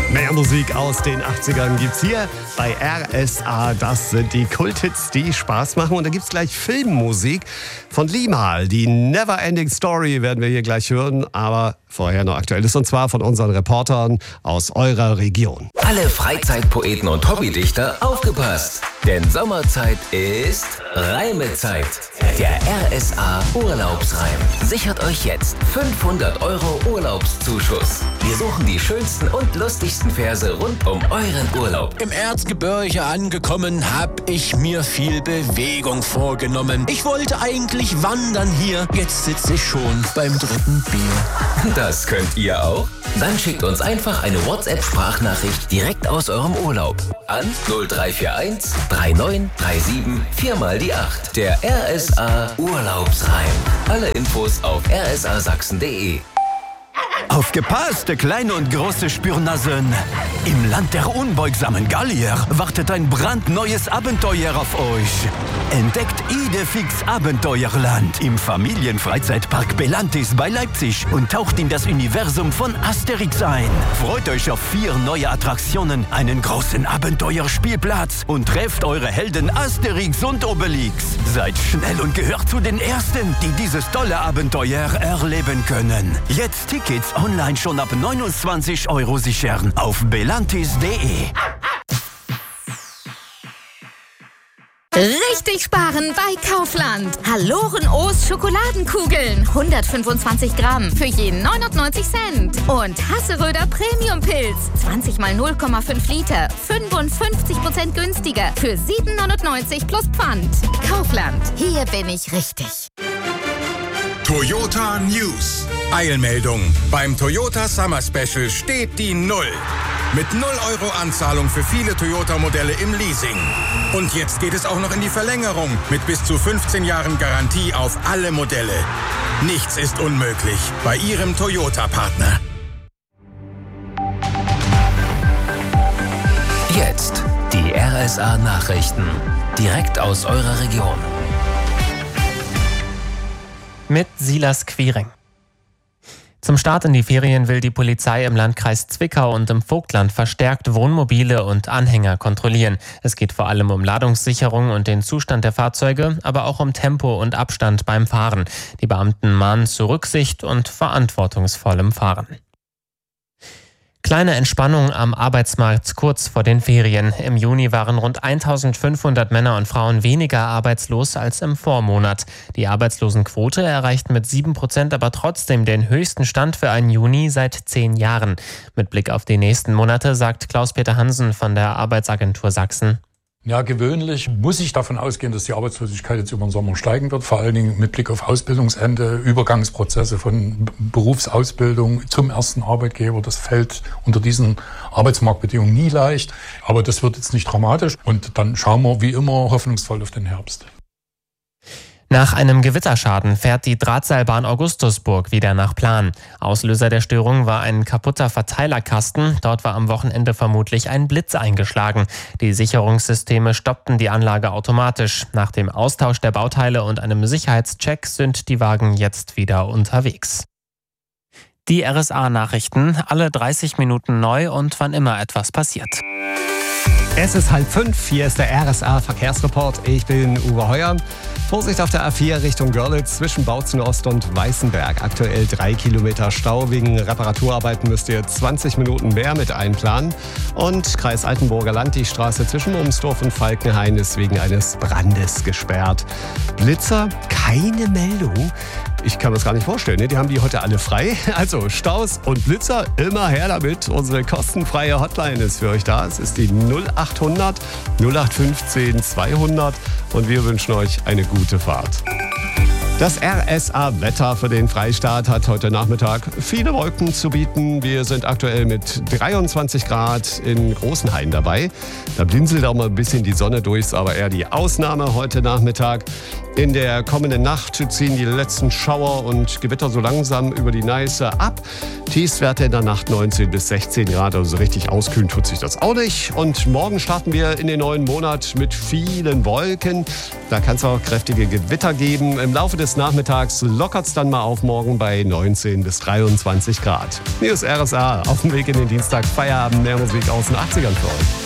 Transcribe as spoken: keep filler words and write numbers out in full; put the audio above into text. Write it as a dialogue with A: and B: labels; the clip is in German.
A: Mehr Musik aus den achtzigern gibt's hier bei R S A. Das sind die Kulthits, die Spaß machen. Und da gibt's gleich Filmmusik von Limahl. Die Neverending Story werden wir hier gleich hören. Aber vorher noch Aktuelles, und zwar von unseren Reportern aus eurer Region.
B: Alle Freizeitpoeten und Hobbydichter, aufgepasst! Denn Sommerzeit ist Reimezeit. Der R S A Urlaubsreim sichert euch jetzt fünfhundert Euro Urlaubszuschuss. Wir suchen die schönsten und lustigsten Verse rund um euren Urlaub.
C: Im Erzgebirge angekommen, hab ich mir viel Bewegung vorgenommen. Ich wollte eigentlich wandern hier, jetzt sitze ich schon beim dritten Bier.
B: Das könnt ihr auch? Dann schickt uns einfach eine WhatsApp-Sprachnachricht direkt aus eurem Urlaub an null drei vier eins drei neun drei sieben vier mal die acht. Der R S A Urlaubsreim. Alle Infos auf r s a sachsen punkt d e.
D: Aufgepasst, kleine und große Spürnasen! Im Land der unbeugsamen Gallier wartet ein brandneues Abenteuer auf euch. Entdeckt Idefix Abenteuerland im Familienfreizeitpark Belantis bei Leipzig und taucht in das Universum von Asterix ein. Freut euch auf vier neue Attraktionen, einen großen Abenteuerspielplatz und trefft eure Helden Asterix und Obelix. Seid schnell und gehört zu den Ersten, die dieses tolle Abenteuer erleben können. Jetzt Tickets online schon ab neunundzwanzig Euro sichern auf belantis punkt d e.
E: Richtig sparen bei Kaufland. Haloren O's Schokoladenkugeln. hundertfünfundzwanzig Gramm für jeden neunundneunzig Cent. Und Hasseröder Premium Pilz. zwanzig mal null Komma fünf Liter. fünfundfünfzig Prozent günstiger. Für sieben neunundneunzig plus Pfand. Kaufland. Hier bin ich richtig.
F: Toyota News. Eilmeldung. Beim Toyota Summer Special steht die Null. Mit null Euro Anzahlung für viele Toyota-Modelle im Leasing. Und jetzt geht es auch noch in die Verlängerung mit bis zu fünfzehn Jahren Garantie auf alle Modelle. Nichts ist unmöglich bei Ihrem Toyota-Partner.
B: Jetzt die R S A Nachrichten. Direkt aus eurer Region.
G: Mit Silas Quiring. Zum Start in die Ferien will die Polizei im Landkreis Zwickau und im Vogtland verstärkt Wohnmobile und Anhänger kontrollieren. Es geht vor allem um Ladungssicherung und den Zustand der Fahrzeuge, aber auch um Tempo und Abstand beim Fahren. Die Beamten mahnen zu Rücksicht und verantwortungsvollem Fahren. Kleine Entspannung am Arbeitsmarkt kurz vor den Ferien. Im Juni waren rund eintausendfünfhundert Männer und Frauen weniger arbeitslos als im Vormonat. Die Arbeitslosenquote erreicht mit sieben Prozent aber trotzdem den höchsten Stand für einen Juni seit zehn Jahren. Mit Blick auf die nächsten Monate sagt Klaus-Peter Hansen von der Arbeitsagentur Sachsen:
H: Ja, gewöhnlich muss ich davon ausgehen, dass die Arbeitslosigkeit jetzt über den Sommer steigen wird. Vor allen Dingen mit Blick auf Ausbildungsende, Übergangsprozesse von Berufsausbildung zum ersten Arbeitgeber. Das fällt unter diesen Arbeitsmarktbedingungen nie leicht. Aber das wird jetzt nicht dramatisch. Und dann schauen wir wie immer hoffnungsvoll auf den Herbst.
G: Nach einem Gewitterschaden fährt die Drahtseilbahn Augustusburg wieder nach Plan. Auslöser der Störung war ein kaputter Verteilerkasten. Dort war am Wochenende vermutlich ein Blitz eingeschlagen. Die Sicherungssysteme stoppten die Anlage automatisch. Nach dem Austausch der Bauteile und einem Sicherheitscheck sind die Wagen jetzt wieder unterwegs. Die R S A-Nachrichten, alle dreißig Minuten neu und wann immer etwas passiert.
A: Es ist halb fünf, hier ist der R S A-Verkehrsreport. Ich bin Uwe Heuer. Vorsicht auf der A vier Richtung Görlitz zwischen Bautzen Ost und Weißenberg. Aktuell drei Kilometer Stau. Wegen Reparaturarbeiten müsst ihr zwanzig Minuten mehr mit einplanen. Und Kreis Altenburger Land, die Straße zwischen Umsdorf und Falkenhain ist wegen eines Brandes gesperrt. Blitzer, keine Meldung. Ich kann mir das gar nicht vorstellen, ne? Die haben die heute alle frei. Also Staus und Blitzer, immer her damit. Unsere kostenfreie Hotline ist für euch da. Es ist die null acht hundert null acht fünfzehn zweihundert und wir wünschen euch eine gute Fahrt. Das R S A-Wetter für den Freistaat hat heute Nachmittag viele Wolken zu bieten. Wir sind aktuell mit dreiundzwanzig Grad in Großenhain dabei. Da blinzelt auch mal ein bisschen die Sonne durch, ist aber eher die Ausnahme heute Nachmittag. In der kommenden Nacht ziehen die letzten Schauer und Gewitter so langsam über die Neiße ab. Tiefstwerte in der Nacht neunzehn bis sechzehn Grad, also so richtig auskühlen tut sich das auch nicht. Und morgen starten wir in den neuen Monat mit vielen Wolken. Da kann es auch kräftige Gewitter geben. Im Laufe des bis nachmittags lockert es dann mal auf morgen bei neunzehn bis dreiundzwanzig Grad. Hier ist R S A auf dem Weg in den Dienstag. Feierabend, mehr Musik aus den achtzigern für euch.